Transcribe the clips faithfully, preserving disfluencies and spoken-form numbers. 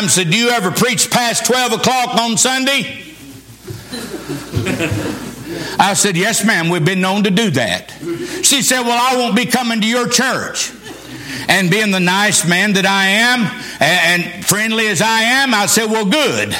said, do you ever preach past twelve o'clock on Sunday? I said, yes, ma'am, we've been known to do that. She said, well, I won't be coming to your church. And being the nice man that I am, and friendly as I am, I said, well, good.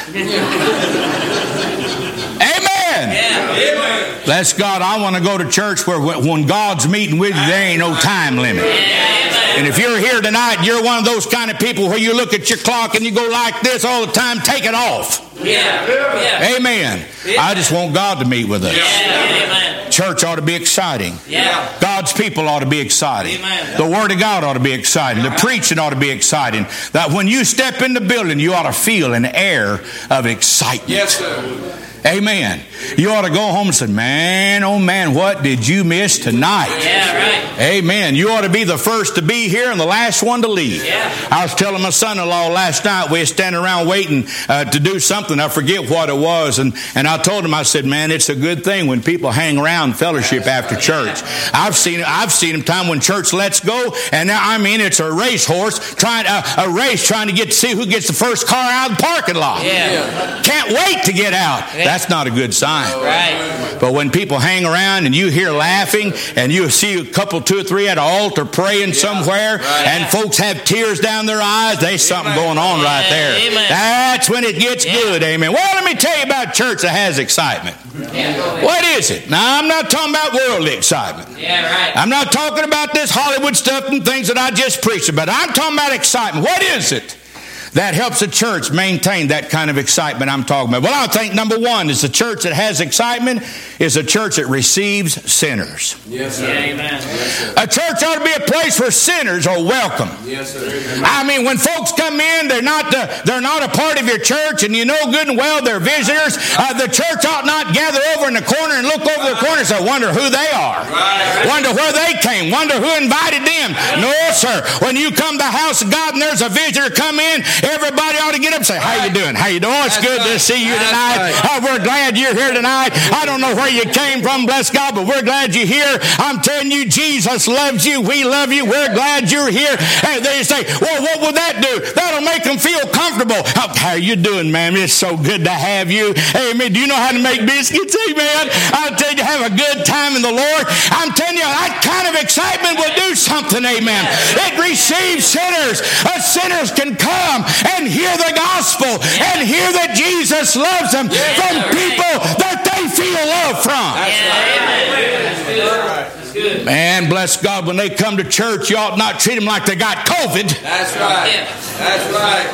Amen. Yeah. Bless God, I want to go to church where when God's meeting with you, there ain't no time limit. And if you're here tonight, you're one of those kind of people where you look at your clock and you go like this all the time, take it off. Yeah. Yeah. Amen. Yeah. I just want God to meet with us. Yeah. Church ought to be exciting. Yeah. God's people ought to be exciting. Amen. The Word of God ought to be exciting. The preaching ought to be exciting. That when you step in the building, you ought to feel an air of excitement. Yes, sir. Amen. You ought to go home and say, man, oh man, what did you miss tonight? Yeah, right. Amen. You ought to be the first to be here and the last one to leave. Yeah. I was telling my son-in-law last night, we were standing around waiting uh, to do something. I forget what it was. And, and I told him, I said, man, it's a good thing when people hang around fellowship after church. I've seen I've seen a time when church lets go. And now, I mean, it's a racehorse, trying uh, a race trying to get to see who gets the first car out of the parking lot. Yeah. Can't wait to get out. Yeah. That's not a good sign. Right. But when people hang around and you hear laughing and you see a couple, two or three at an altar praying yeah. somewhere right. and folks have tears down their eyes, there's something going on yeah. right there. Amen. That's when it gets yeah. good. Amen. Well, let me tell you about a church that has excitement. Yeah. What is it? Now, I'm not talking about worldly excitement. Yeah, right. I'm not talking about this Hollywood stuff and things that I just preached about. I'm talking about excitement. What is it that helps a church maintain that kind of excitement I'm talking about? Well, I think number one is a church that has excitement is a church that receives sinners. Yes, sir. Yeah, amen. Yes, sir. A church ought to be a place where sinners are welcome. Yes, sir. Amen. I mean, when folks come in, they're not the, they're not a part of your church, and you know good and well they're visitors. Uh, the church ought not gather over in the corner and look over the corner and say, wonder who they are. Right. Wonder where they came. Wonder who invited them. No, sir. When you come to the house of God and there's a visitor come in, everybody ought to get up and say, how you doing? How you doing? It's That's good right. to see you tonight. Right. Uh, we're glad you're here tonight. I don't know where you came from, bless God, but we're glad you're here. I'm telling you, Jesus loves you. We love you. We're glad you're here. And they say, well, what will that do? That'll make them feel comfortable. How, how you doing, man? It's so good to have you. Amen. Do you know how to make biscuits? Amen. I'll tell you, have a good time in the Lord. I'm telling you, that kind of excitement will do something. Amen. It receives sinners. Uh, sinners can come and hear the gospel and hear that Jesus loves them yeah, from people right. that they feel love from. That's yeah, right. That's good. Man, bless God, when they come to church, you ought not treat them like they got COVID. That's right. That's right.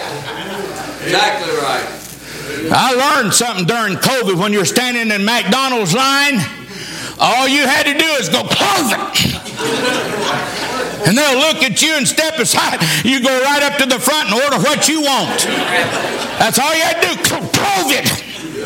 Exactly right. I learned something during COVID. When you're standing in McDonald's line, all you had to do is go COVID. And they'll look at you and step aside. You go right up to the front and order what you want. That's all you had to do. Prove it.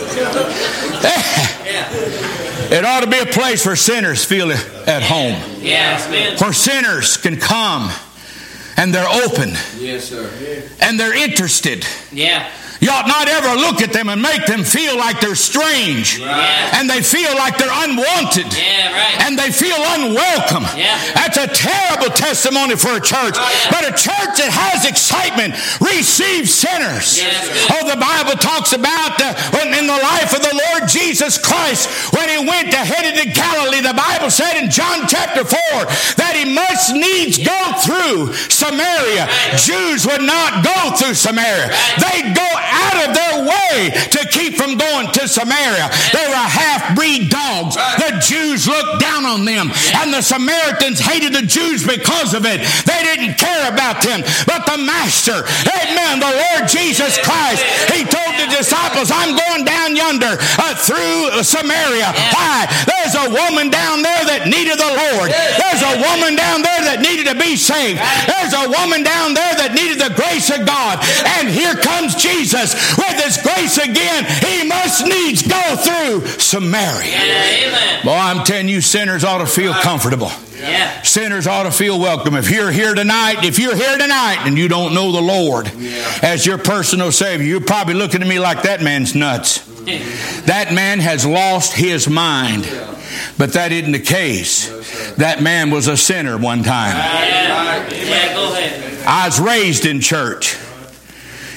It ought to be a place where sinners feel at home. Where sinners can come and they're open. Yes, sir. And they're interested. Yeah. You ought not ever look at them and make them feel like they're strange. Right. And they feel like they're unwanted. Yeah, right. And they feel unwelcome. Yeah. That's a terrible testimony for a church. Right. But a church that has excitement receives sinners. Yeah, oh, the Bible talks about uh, when in the life of the Lord Jesus Christ, when he went to headed to Galilee, the Bible said in John chapter four that he must needs yeah. go through Samaria. Right. Jews would not go through Samaria. Right. They'd go out of their way to keep from going to Samaria. They were half-breed dogs. The Jews looked down on them, and the Samaritans hated the Jews because of it. They didn't care about them. But the Master, amen, the Lord Jesus Christ, he told the disciples, I'm going down yonder uh, through Samaria. Why? There's a woman down there that needed the Lord. There's a woman down there that needed to be saved. There's a woman down there that needed the grace of God. And here comes Jesus with his grace again. He must needs go through Samaria. Yeah, boy, I'm telling you, sinners ought to feel comfortable. Yeah. Sinners ought to feel welcome. If you're here tonight, if you're here tonight and you don't know the Lord yeah. as your personal Savior, you're probably looking at me like that man's nuts. That man has lost his mind. But that isn't the case. That man was a sinner one time. Yeah. Yeah, go ahead. I was raised in church.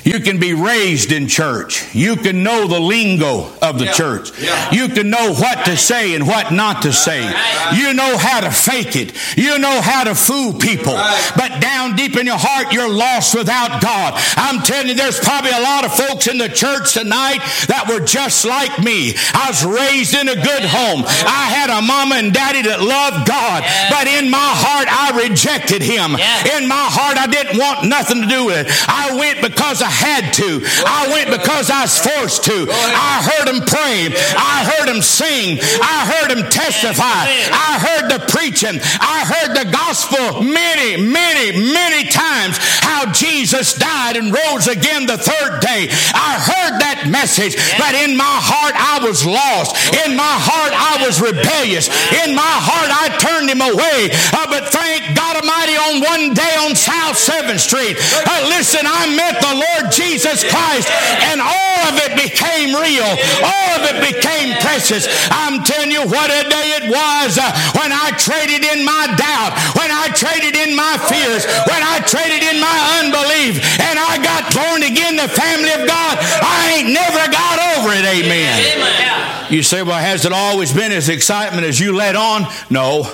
You can be raised in church. You can know the lingo of the Yeah. church. Yeah. You can know what to say and what not to say. You know how to fake it. You know how to fool people. Right. But down deep in your heart, you're lost without God. I'm telling you, there's probably a lot of folks in the church tonight that were just like me. I was raised in a good home. I had a mama and daddy that loved God. But in my heart, I rejected Him. In my heart, I didn't want nothing to do with it. I went because I had to. I went because I was forced to. I heard Him pray. I heard Him sing. I heard Him testify. I heard the preaching. I heard the gospel many, many, many times how Jesus died and rose again the third day. I heard that message, but in my heart I was lost. In my heart I was rebellious. In my heart I turned Him away. Uh, but thank God Almighty, on one day on South seventh Street, uh, listen, I met the Lord Jesus Christ, and all of it became real. All of it became precious. I'm telling you what a day it was uh, when I traded in my doubt, when I traded in my fears, when I traded in my unbelief, and I got born again, the family of God. I ain't never got over it. Amen. You say, well, has it always been as excitement as you let on? No.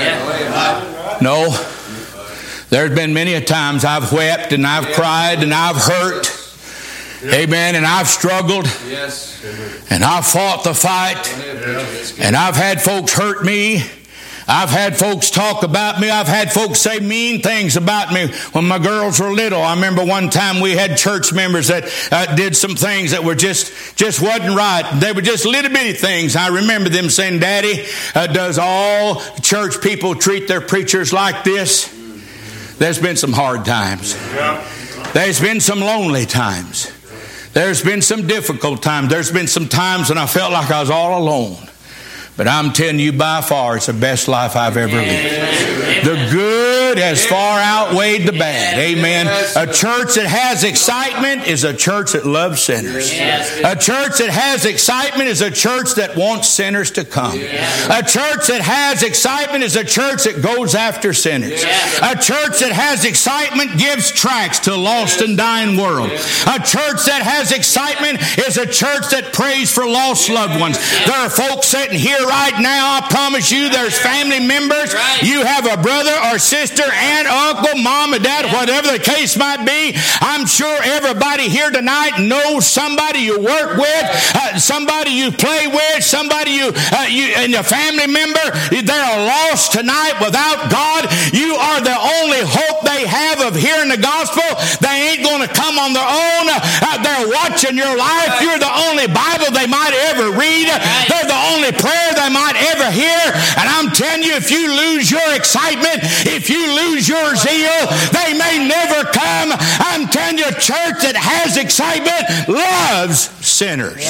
No. There's been many a times I've wept and I've cried and I've hurt. Amen. And I've struggled. And I've fought the fight. And I've had folks hurt me. I've had folks talk about me. I've had folks say mean things about me when my girls were little. I remember one time we had church members that uh, did some things that were just, just wasn't right. They were just little bitty things. I remember them saying, Daddy, uh, does all church people treat their preachers like this? There's been some hard times. There's been some lonely times. There's been some difficult times. There's been some times when I felt like I was all alone. But I'm telling you, by far, it's the best life I've ever lived. The good has far outweighed the bad. Amen. A church that has excitement is a church that loves sinners. A church that has excitement is a church that wants sinners to come. A church that has excitement is a church that goes after sinners. A church that has excitement gives tracts to a lost and dying world. A church that has excitement is a church that prays for lost loved ones. There are folks sitting here right now, I promise you, there's family members. You have a brother or sister, aunt, uncle, mom, or dad, whatever the case might be. I'm sure everybody here tonight knows somebody you work with, uh, somebody you play with, somebody you, uh, you and your family member. They're lost tonight without God. You are the only hope they have of hearing the gospel. They ain't going to come on their own. Uh, they're watching your life. You're the only Bible they might ever read. They're the only prayer they might ever hear. And I'm telling you, if you lose your excitement, if you lose your zeal, they may never come. I'm telling you, a church that has excitement loves sinners.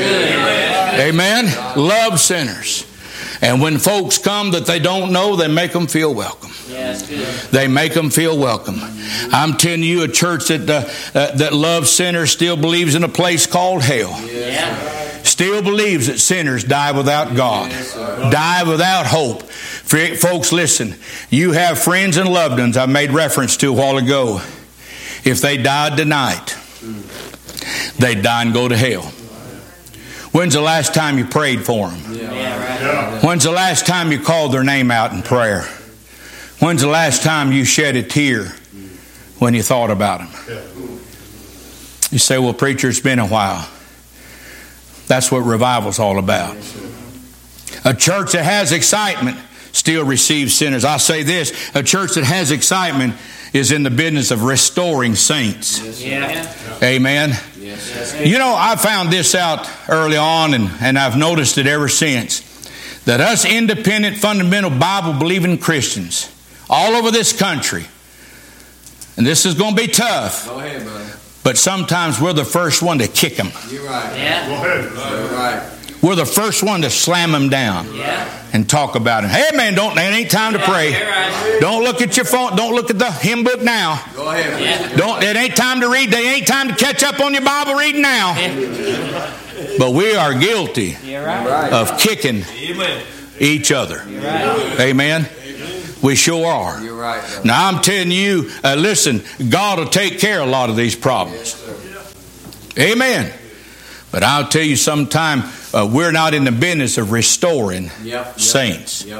Amen. Loves sinners. And when folks come that they don't know, they make them feel welcome. They make them feel welcome. I'm telling you, a church that uh, uh, that loves sinners still believes in a place called hell. Still believes that sinners die without God, die without hope. Folks, listen, you have friends and loved ones I made reference to a while ago. If they died tonight, they'd die and go to hell. When's the last time you prayed for them? When's the last time you called their name out in prayer? When's the last time you shed a tear when you thought about them? You say, well, preacher, it's been a while. That's what revival's all about. A church that has excitement still receives sinners. I say this, a church that has excitement is in the business of restoring saints. Yeah. Amen. Yes. You know, I found this out early on, and, and I've noticed it ever since, that us independent, fundamental, Bible-believing Christians all over this country, and this is going to be tough, Go ahead, brother. But sometimes we're the first one to kick them. You're right. Yeah. Go ahead, brother. You're right. We're the first one to slam them down. Yeah. And talk about it. Hey man, don't, it ain't time to pray. Right. Don't look at your phone. Don't look at the hymn book now. Go ahead. Yeah. Don't, it ain't time to read. It ain't time to catch up on your Bible reading now. But we are guilty Right. of kicking Amen. each other. Right. Amen. We sure are. You're right, brother. Now I'm telling you, uh, listen, God will take care of a lot of these problems. Amen. But I'll tell you sometime, uh, we're not in the business of restoring yep, yep, saints. Yep.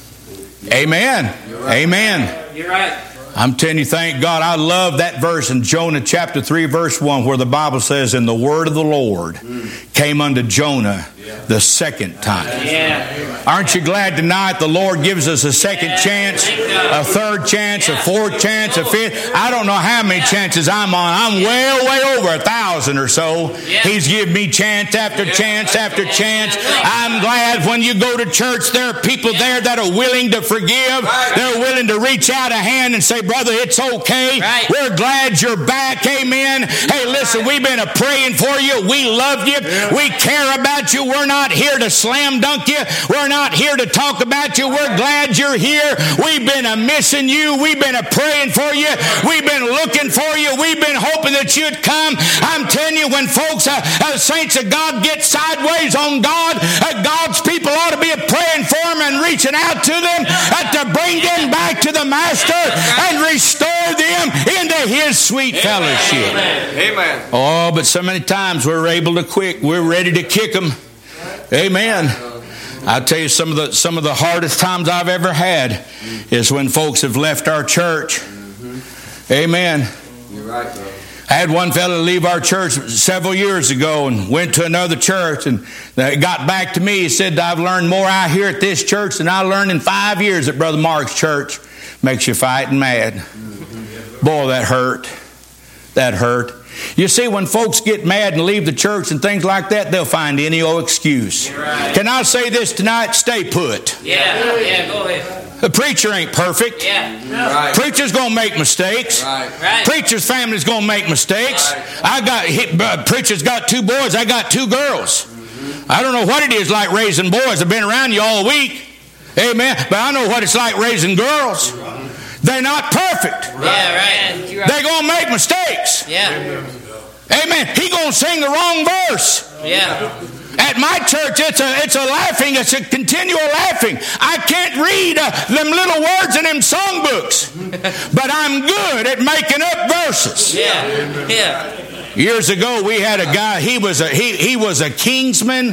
Amen. You're right. Amen. You're right. I'm telling you, thank God. I love that verse in Jonah chapter three, verse one, where the Bible says, and the word of the Lord mm. came unto Jonah yeah. the second time. Yeah. Aren't you glad tonight the Lord gives us a second yeah. chance, a third chance, yeah. a fourth chance, a fifth? I don't know how many chances I'm on. I'm way, way over a thousand or so. Yeah. He's given me chance after chance after chance. I'm glad when you go to church, there are people there that are willing to forgive. They're willing to reach out a hand and say, brother, it's okay. Right. We're glad you're back. Amen. Hey, listen, we've been a praying for you. We love you. We care about you. We're not here to slam dunk you. We're not here to talk about you. We're glad you're here. We've been a missing you. We've been a praying for you. We've been looking for you. We've been hoping that you'd come. I'm telling you, when folks, uh, uh, saints of God, get sideways on God, uh, God's people ought to be praying for them and reaching out to them uh, to bring them back to the Master and restore them into His sweet fellowship. Amen. Amen. Oh, but so many times we're able to quit. We're ready to kick them. Amen. I'll tell you, some of the some of the hardest times I've ever had is when folks have left our church. Amen. You're right, bro. I had one fellow leave our church several years ago and went to another church, and they got back to me. He said, I've learned more out here at this church than I learned in five years at Brother Mark's church. Makes you fighting mad. Boy, that hurt. That hurt. You see, when folks get mad and leave the church and things like that, they'll find any old excuse. Right. Can I say this tonight? Stay put. Yeah, yeah, go ahead. The preacher ain't perfect. Yeah. Right. Preacher's going to make mistakes. Right. Right. Preacher's family's going to make mistakes. Right. I got hit, uh, preacher's got two boys. I got two girls. Mm-hmm. I don't know what it is like raising boys. I've been around you all week. Amen. But I know what it's like raising girls. They're not perfect. Yeah, right. They're going to make mistakes. Yeah. Amen. He's going to sing the wrong verse. Yeah. At my church, it's a it's a laughing, it's a continual laughing. I can't read uh, them little words in them songbooks, but I'm good at making up verses. Yeah. Yeah. Years ago, we had a guy. He was a he he was a Kingsman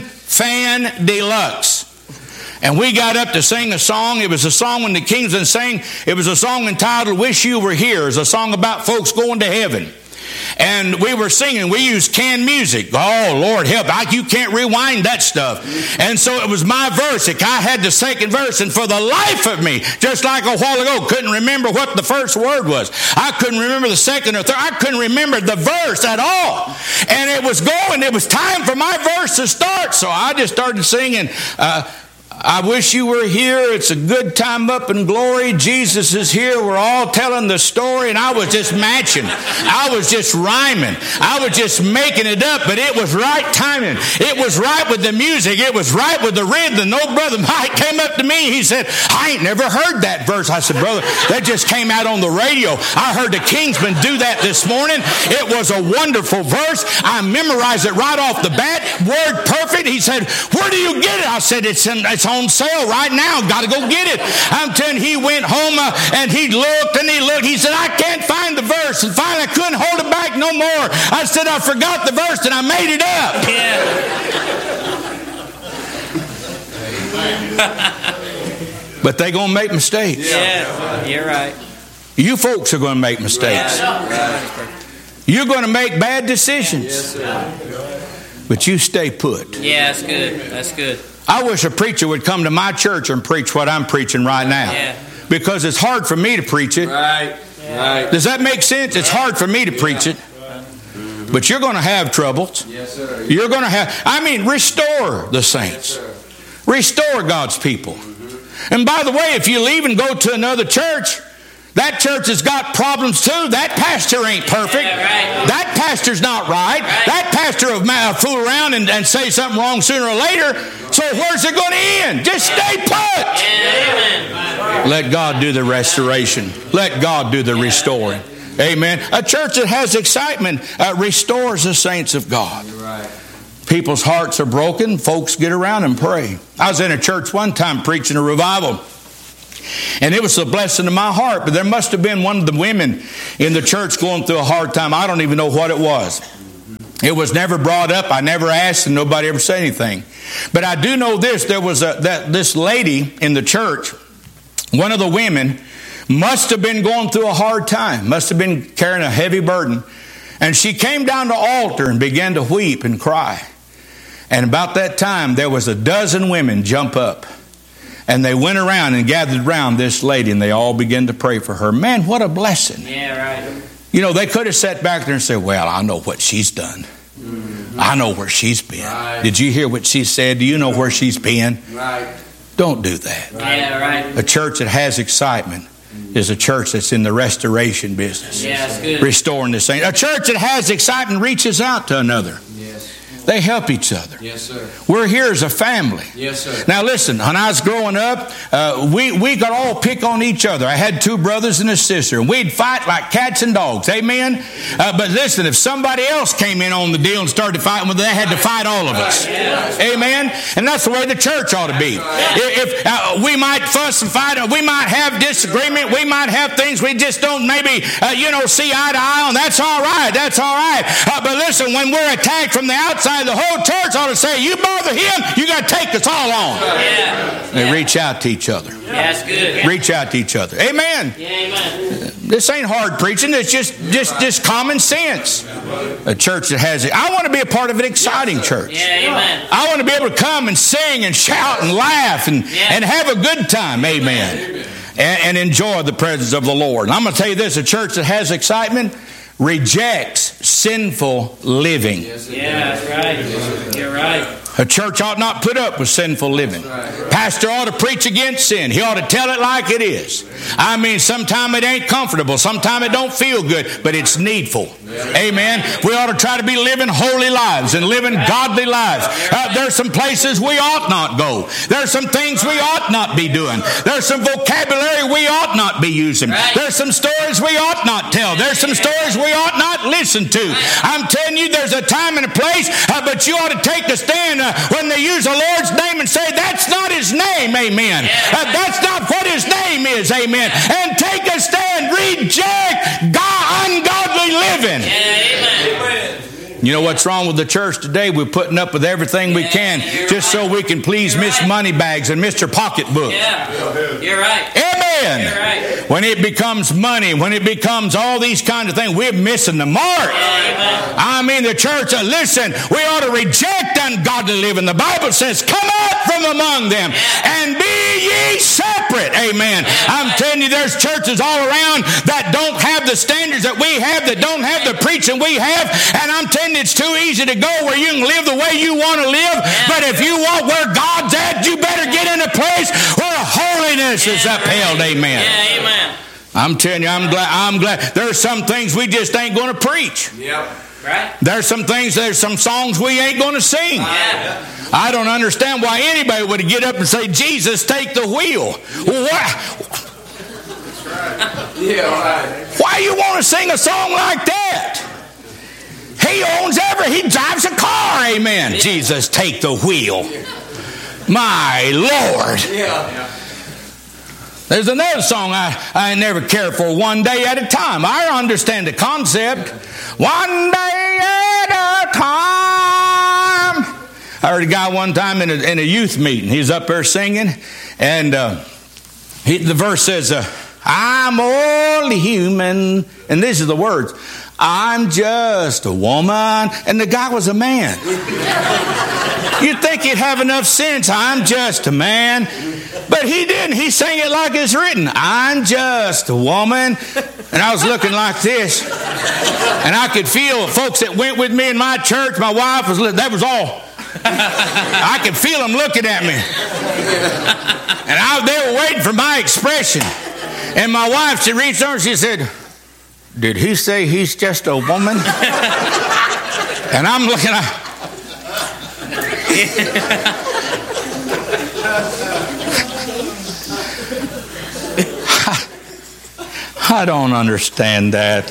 fan deluxe. And we got up to sing a song. It was a song when the Kingsmen sang. It was a song entitled Wish You Were Here. It was a song about folks going to heaven. And we were singing. We used canned music. Oh, Lord help. I, you can't rewind that stuff. And so it was my verse. I had the second verse. And for the life of me, just like a while ago, couldn't remember what the first word was. I couldn't remember the second or third. I couldn't remember the verse at all. And it was going. It was time for my verse to start. So I just started singing, uh, I wish you were here. It's a good time up in glory. Jesus is here. We're all telling the story. And I was just matching. I was just rhyming. I was just making it up. But it was right timing. It was right with the music. It was right with the rhythm. No, Brother Mike came up to me. He said, I ain't never heard that verse. I said, brother, that just came out on the radio. I heard the Kingsmen do that this morning. It was a wonderful verse. I memorized it right off the bat. Word perfect. He said, where do you get it? I said, it's in, it's on sale right now. Got to go get it. I'm telling you, he went home uh, and he looked and he looked. He said, I can't find the verse. And finally, I couldn't hold it back no more. I said, I forgot the verse and I made it up. Yeah. But they're going to make mistakes. Yeah, you're right. You folks are going to make mistakes. Right. You're going to make bad decisions. Yes, sir. But you stay put. Yeah, that's good. That's good. I wish a preacher would come to my church and preach what I'm preaching right now. Yeah. Because it's hard for me to preach it. Right. Right. Does that make sense? It's hard for me to preach it. But you're going to have troubles. Yes, sir. You're going to have, I mean, restore the saints. Yes, restore God's people. Mm-hmm. And by the way, if you leave and go to another church, that church has got problems too. That pastor ain't perfect. Yeah, right. That pastor's not right. right. That pastor will fool around and, and say something wrong sooner or later. So where's it going to end? Just stay put. Yeah, let God do the restoration. Let God do the restoring. Amen. A church that has excitement uh, restores the saints of God. Right. People's hearts are broken. Folks get around and pray. I was in a church one time preaching a revival. And it was a blessing to my heart. But there must have been one of the women in the church going through a hard time. I don't even know what it was. It was never brought up. I never asked, and nobody ever said anything. But I do know this. There was a, that this lady in the church, one of the women, must have been going through a hard time, must have been carrying a heavy burden. And she came down to the altar and began to weep and cry. And about that time, there was a dozen women jump up. And they went around and gathered around this lady, and they all began to pray for her. Man, what a blessing. Yeah, right. You know, they could have sat back there and said, well, I know what she's done. Mm-hmm. I know where she's been. Right. Did you hear what she said? Do you know where she's been? Right. Don't do that. Right. Yeah, right. A church that has excitement is a church that's in the restoration business. Yeah, that's good. Restoring the saints. A church that has excitement reaches out to another. Yes. They help each other. Yes, sir. We're here as a family. Yes, sir. Now listen, when I was growing up, uh, we, we could all pick on each other. I had two brothers and a sister, and we'd fight like cats and dogs. Amen? Uh, but listen, if somebody else came in on the deal and started fighting with them, they had to fight all of us. Amen? And that's the way the church ought to be. If uh, we might fuss and fight, we might have disagreement, we might have things we just don't maybe, uh, you know, see eye to eye on. That's all right. That's all right. Uh, but listen, when we're attacked from the outside, the whole church ought to say, you bother him, you got to take us all on. Yeah. They reach out to each other. Yeah, that's good. Reach out to each other. Amen. Yeah, amen. This ain't hard preaching. It's just, just, just common sense. A church that has it. I want to be a part of an exciting church. Yeah, amen. I want to be able to come and sing and shout and laugh and, yeah. and have a good time. Amen. Amen. And, and enjoy the presence of the Lord. And I'm going to tell you this, a church that has excitement rejects sinful living. Yeah, that's right. You're right. A church ought not put up with sinful living. Pastor ought to preach against sin. He ought to tell it like it is. I mean, sometimes it ain't comfortable. Sometimes it don't feel good, but it's needful. Amen. We ought to try to be living holy lives and living godly lives. Uh, there's some places we ought not go. There's some things we ought not be doing. There's some vocabulary we ought not be using. There's some stories we ought not tell. There's some stories we ought not listen to. I'm telling you, there's a time and a place, uh, but you ought to take a stand uh, when they use the Lord's name and say, that's not his name, amen. Uh, that's not what his name is, amen. And take a stand, reject God, ungodly living. You know what's wrong with the church today? We're putting up with everything we can just so we can please Miss Moneybags and Mister Pocketbook. Yeah, you're right. Amen. You're right. When it becomes money, when it becomes all these kinds of things, we're missing the mark. Yeah, I mean, the church, uh, listen, we ought to reject ungodly living. The Bible says, come out from among them and be ye separate. Amen. I'm telling you, there's churches all around that don't have the standards that we have, that don't have the preaching we have, and I'm telling you, it's too easy to go where you can live the way you want to live, but if you want where God's at, you better get in a place where holiness is upheld. Amen. Yeah, amen. I'm telling you, I'm glad. I'm glad. There's some things we just ain't going to preach. Yep. Right. There's some things. There's some songs we ain't going to sing. Yeah. I don't understand why anybody would get up and say, "Jesus, take the wheel." Well, why? Yeah. Right. Why you want to sing a song like that? He owns every. He drives a car. Amen. Yeah. Jesus, take the wheel. My Lord. Yeah. There's another song I, I never cared for, One Day at a Time. I understand the concept. One day at a time. I heard a guy one time in a, in a youth meeting. He's up there singing, and uh, he, the verse says, uh, I'm only human. And these are the words. I'm just a woman. And the guy was a man. You'd think he'd have enough sense. I'm just a man. But he didn't. He sang it like it's written. I'm just a woman. And I was looking like this. And I could feel folks that went with me in my church, my wife was, that was all. I could feel them looking at me. And I, they were waiting for my expression. And my wife, she reached over, she said, did he say he's just a woman? And I'm looking at... I don't understand that.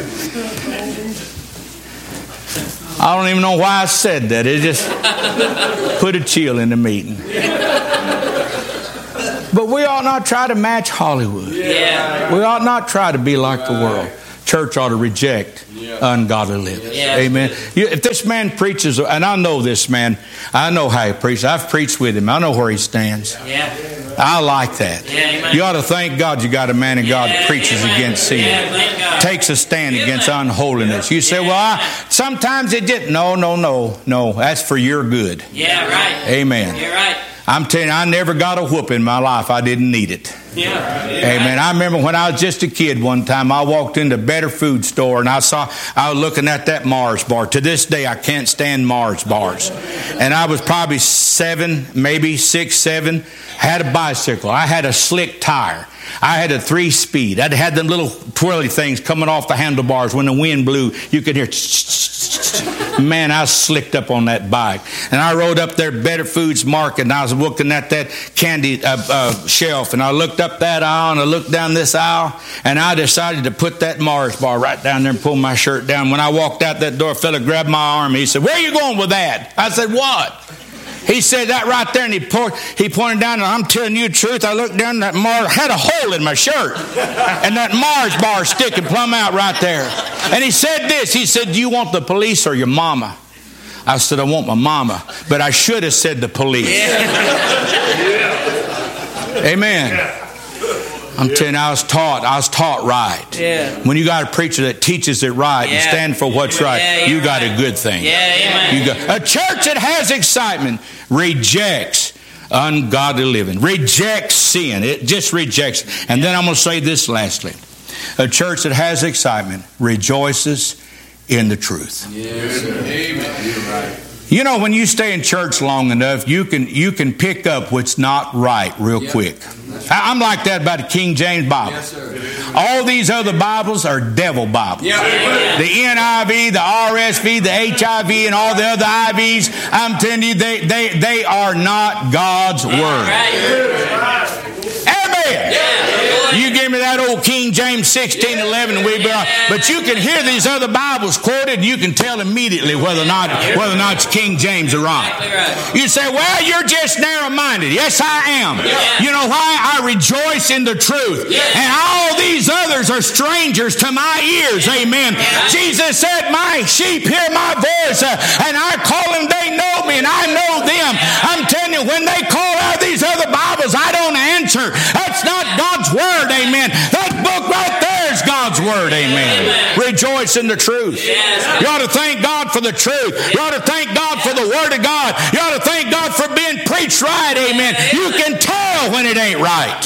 I don't even know why I said that. It just put a chill in the meeting. But we ought not try to match Hollywood. Yeah. We ought not try to be like the world. Church ought to reject ungodly living. Yeah. Amen. You, if this man preaches, and I know this man, I know how he preaches. I've preached with him. I know where he stands. Yeah. I like that. Yeah, you ought to thank God you got a man of God that Yeah, preaches amen. against sin. Yeah, thank God. Takes a stand Amen. against unholiness. You say, well, I, sometimes it did. No, no, no, no. That's for your good. Yeah, right. Amen. You're right. I'm telling you, I never got a whoop in my life. I didn't need it. Yeah. Amen. I remember when I was just a kid one time, I walked into a Better Food store and I saw, I was looking at that Mars bar. To this day, I can't stand Mars bars. And I was probably seven, maybe six, seven, had a bicycle. I had a slick tire. I had a three-speed. I had them little twirly things coming off the handlebars. When the wind blew, you could hear. Man, I was slicked up on that bike. And I rode up there, Better Foods Market, and I was looking at that candy uh, uh, shelf. And I looked up that aisle, and I looked down this aisle, and I decided to put that Mars bar right down there and pull my shirt down. When I walked out that door, a fella grabbed my arm. He said, "Where are you going with that?" I said, "What?" He said that right there, and he, poured, he pointed down, and I'm telling you the truth, I looked down, and that Mars had a hole in my shirt, and that Mars bar sticking plumb out right there. And he said this, he said, "Do you want the police or your mama?" I said, "I want my mama," but I should have said the police. Amen. I'm telling you, I was taught, I was taught right. Yeah. When you got a preacher that teaches it right Yeah. and stand for what's right, Yeah, you you're got right. a good thing. Yeah, amen. You got, a church that has excitement rejects ungodly living, rejects sin. It just rejects it. And then I'm going to say this lastly. A church that has excitement rejoices in the truth. Yes, sir. Amen. You're right. You know, when you stay in church long enough, you can you can pick up what's not right real Yeah. quick. I, I'm like that about the King James Bible. Yes, sir. All these other Bibles are devil Bibles. Yeah. The N I V, the R S V, the H I V, and all the other I Vs, I'm telling you, they, they, they are not God's Word. Amen. You give me that old King James sixteen eleven, we be, but you can hear these other Bibles quoted, and you can tell immediately whether or not whether or not it's King James or right. You say, "Well, you're just narrow-minded." Yes, I am. You know why? I rejoice in the truth, and all these others are strangers to my ears. Amen. Jesus said, "My sheep hear my voice, uh, and I call them. They know me, and I know them." I'm telling you, when they call out these other Bibles, I don't answer. That's not God's Word. Amen. That book right there is God's Word. Amen. Rejoice in the truth. You ought to thank God for the truth. You ought to thank God for the Word of God. You ought to thank God for being preached right. Amen. You can tell when it ain't right.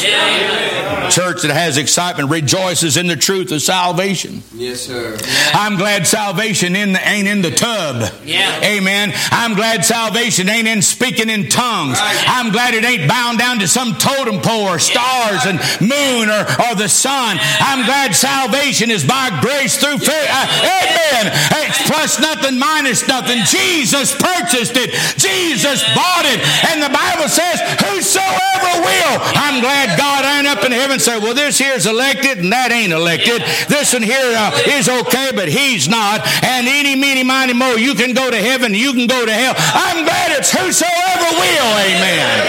A church that has excitement rejoices in the truth of salvation. Yes, sir. I'm glad salvation in the, ain't in the tub. Yeah. Amen. I'm glad salvation ain't in speaking in tongues. I'm glad it ain't bound down to some totem pole or stars and moon or, or the sun. I'm glad salvation is by grace through faith. Uh, amen. It's plus nothing, minus nothing. Jesus purchased it. Jesus bought it. And the Bible says, "Whosoever will." I'm glad God ain't up in heaven and say, "Well, this here's elected and that ain't elected. This one here uh, is okay, but he's not. And eeny, meeny, miny, mo, you can go to heaven, you can go to hell." I'm glad it's whosoever will. Amen.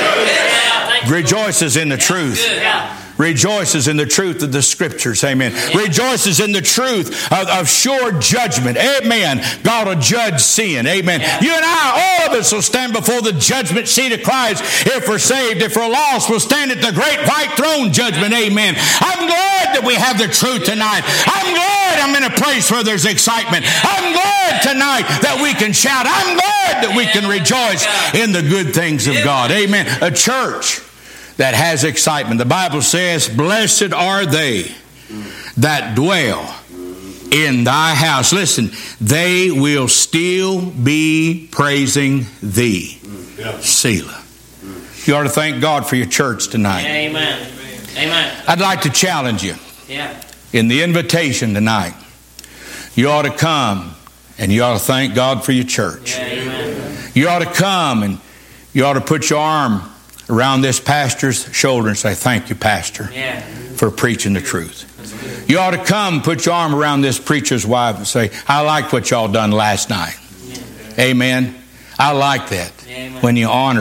Rejoices in the truth. Rejoices in the truth of the Scriptures. Amen. Rejoices in the truth of, of sure judgment. Amen. God will judge sin. Amen. You and I, all of us will stand before the judgment seat of Christ. If we're saved, if we're lost, we'll stand at the great white throne judgment. Amen. I'm glad that we have the truth tonight. I'm glad I'm in a place where there's excitement. I'm glad tonight that we can shout. I'm glad that we can rejoice in the good things of God. Amen. A church that has excitement. The Bible says, "Blessed are they that dwell in thy house." Listen, they will still be praising thee. Selah. You ought to thank God for your church tonight. Amen. Amen. I'd like to challenge you Yeah. in the invitation tonight. You ought to come and you ought to thank God for your church. Yeah, amen. You ought to come and you ought to put your arm around this pastor's shoulder and say, "Thank you, Pastor, Yeah. for preaching the truth." You ought to come, put your arm around this preacher's wife and say, "I like what y'all done last night." Yeah. Amen. I like that. Amen. When you honor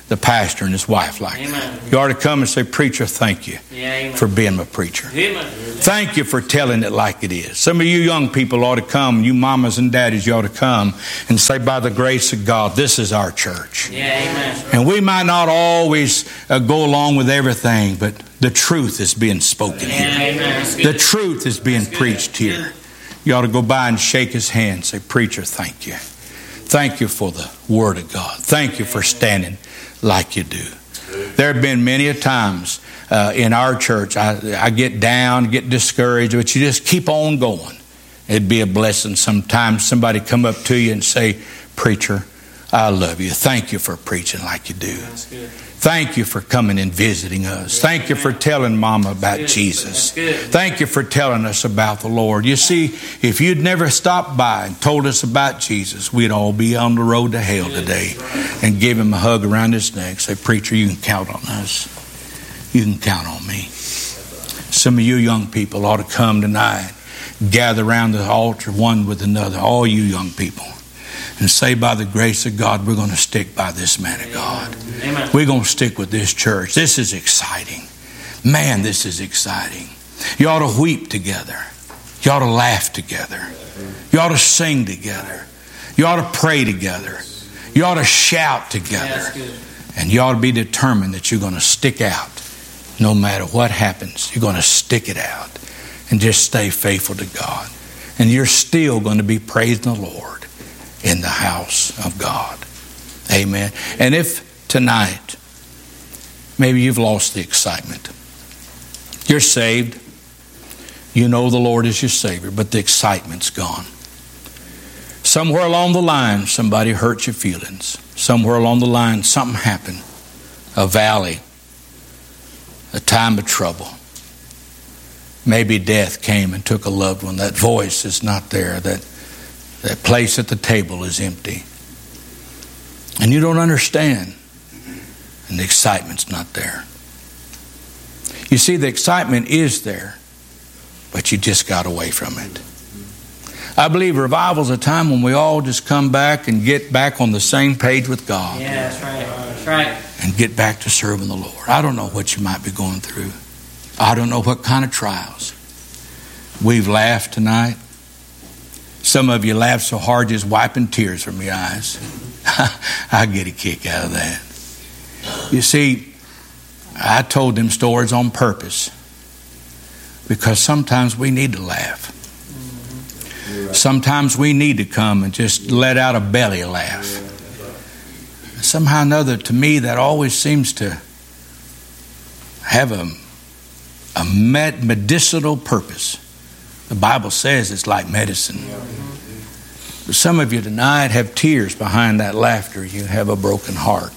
the pastor and his wife like Amen. that. You ought to come and say, preacher, thank you Yeah, for being my preacher. Amen. Thank you for telling it like it is. Some of you young people ought to come, you mamas and daddies, you ought to come and say, by the grace of God, this is our church. Yeah, amen. And we might not always uh, go along with everything, but the truth is being spoken Yeah, here. amen. That's The good. truth is being preached here. You ought to go by and shake his hand and say, preacher, thank you. Thank you for the Word of God. Thank you for standing like you do. There have been many a times uh, in our church, I, I get down, get discouraged, but you just keep on going. It'd be a blessing sometimes somebody come up to you and say, preacher, I love you. Thank you for preaching like you do. That's good. Thank you for coming and visiting us. Thank you for telling Mama about Jesus. Thank you for telling us about the Lord. You see, if you'd never stopped by and told us about Jesus, we'd all be on the road to hell today. And give him a hug around his neck. Say, preacher, you can count on us. You can count on me. Some of you young people ought to come tonight, gather around the altar one with another, all you young people, and say, by the grace of God, we're going to stick by this man of God. Amen. We're going to stick with this church. This is exciting. Man, this is exciting. You ought to weep together. You ought to laugh together. You ought to sing together. You ought to pray together. You ought to shout together. That's good. And you ought to be determined that you're going to stick out. No matter what happens, you're going to stick it out and just stay faithful to God. And you're still going to be praising the Lord in the house of God. Amen. And if tonight, maybe you've lost the excitement. You're saved. You know the Lord is your Savior, but the excitement's gone. Somewhere along the line, somebody hurt your feelings. Somewhere along the line, something happened. A valley. A time of trouble. Maybe death came and took a loved one. That voice is not there. That, that place at the table is empty. And you don't understand. And the excitement's not there. You see, the excitement is there, but you just got away from it. I believe revival's a time when we all just come back and get back on the same page with God. Yeah, that's right. That's right. And get back to serving the Lord. I don't know what you might be going through. I don't know what kind of trials. We've laughed tonight. Some of you laughed so hard just wiping tears from your eyes. I get a kick out of that. You see, I told them stories on purpose because sometimes we need to laugh. Sometimes we need to come and just let out a belly laugh. Somehow or another, to me, that always seems to have a, a med- medicinal purpose. The Bible says it's like medicine. But some of you tonight have tears behind that laughter. You have a broken heart.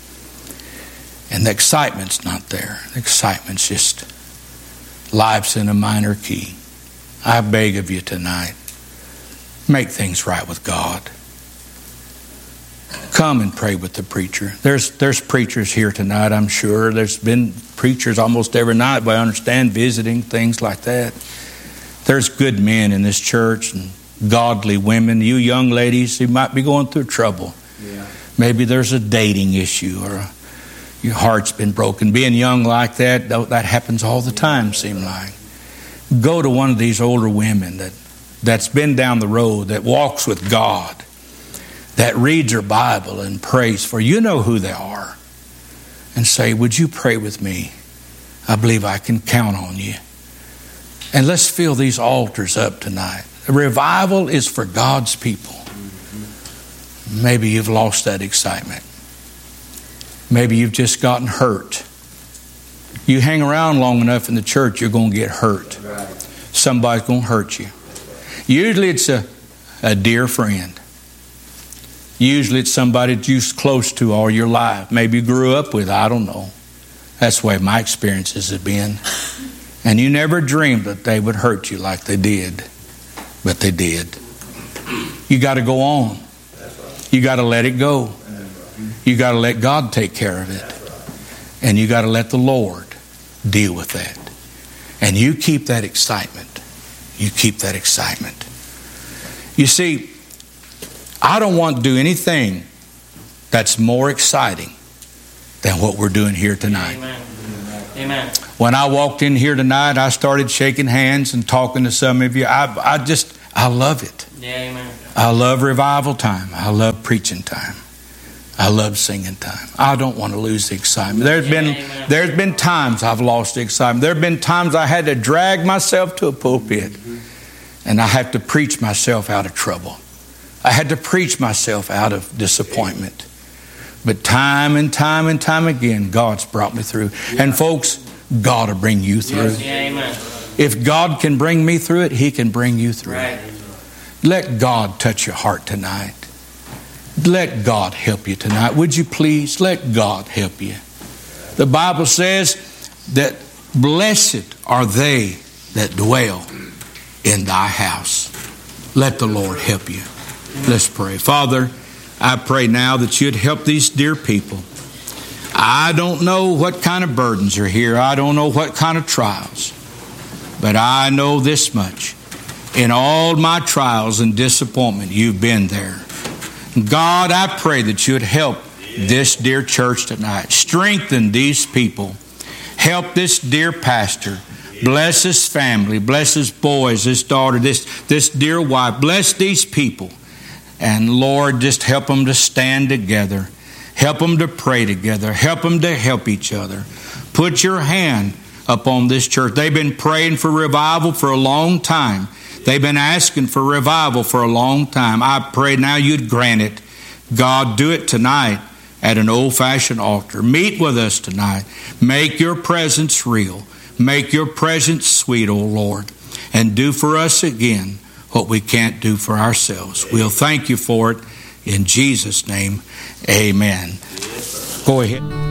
And the excitement's not there. The excitement's just life's in a minor key. I beg of you tonight, make things right with God. Come and pray with the preacher. There's there's preachers here tonight, I'm sure. There's been preachers almost every night, but I understand, visiting, things like that. There's good men in this church and godly women. You young ladies who might be going through trouble. Yeah. Maybe there's a dating issue or a, your heart's been broken. Being young like that, that happens all the time, seem like. Go to one of these older women that, that's been down the road, that walks with God, that reads her Bible and prays for you. You know who they are. And say, would you pray with me? I believe I can count on you. And let's fill these altars up tonight. The revival is for God's people. Maybe you've lost that excitement. Maybe you've just gotten hurt. You hang around long enough in the church, you're going to get hurt. Somebody's going to hurt you. Usually it's a, a dear friend. Usually it's somebody that you're close to all your life. Maybe you grew up with, I don't know. That's the way my experiences have been. And you never dreamed that they would hurt you like they did. But they did. You got to go on. You got to let it go. You got to let God take care of it. And you got to let the Lord deal with that. And you keep that excitement. You keep that excitement. You see, I don't want to do anything that's more exciting than what we're doing here tonight. Amen. Amen. When I walked in here tonight, I started shaking hands and talking to some of you. I, I just, I love it. Yeah, amen. I love revival time. I love preaching time. I love singing time. I don't want to lose the excitement. There's been, Amen. there's been times I've lost the excitement. There have been times I had to drag myself to a pulpit and I have to preach myself out of trouble. I had to preach myself out of disappointment. But time and time and time again, God's brought me through. And folks, God will bring you through. Yeah, amen. If God can bring me through it, He can bring you through Right. it. Let God touch your heart tonight. Let God help you tonight. Would you please let God help you? The Bible says that blessed are they that dwell in thy house. Let the Lord help you. Let's pray. Father, I pray now that you'd help these dear people. I don't know what kind of burdens are here. I don't know what kind of trials. But I know this much. In all my trials and disappointment, you've been there. God, I pray that you'd help this dear church tonight. Strengthen these people. Help this dear pastor. Bless his family. Bless his boys, his daughter, this, this dear wife. Bless these people. And Lord, just help them to stand together. Help them to pray together. Help them to help each other. Put your hand upon this church. They've been praying for revival for a long time. They've been asking for revival for a long time. I pray now you'd grant it. God, do it tonight at an old-fashioned altar. Meet with us tonight. Make your presence real. Make your presence sweet, O Lord. And do for us again what we can't do for ourselves. We'll thank you for it. In Jesus' name, amen. Go ahead.